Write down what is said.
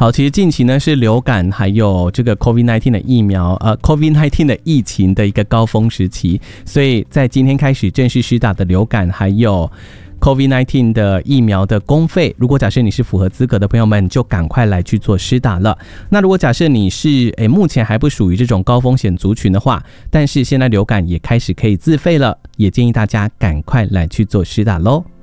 好，其实近期呢是流感还有这个 COVID-19 的疫苗COVID-19 的疫情的一个高峰时期，所以在今天开始正式施打的流感还有COVID-19 的疫苗的公费，如果假设你是符合资格的朋友们，就赶快来去做施打了。那如果假设你是目前还不属于这种高风险族群的话，但是现在流感也开始可以自费了，也建议大家赶快来去做施打咯。